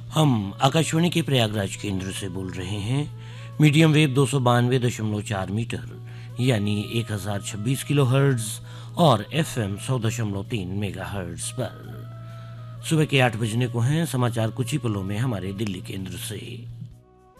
हम आकाशवाणी के प्रयागराज केंद्र से बोल रहे हैं। मीडियम वेव 292.4 मीटर यानी 1026 किलो हर्ट्ज और FM 100.3 मेगा हर्ट्ज पर। सुबह के 8 बजने को हैं। समाचार कुछ ही पलों में हमारे दिल्ली केंद्र से।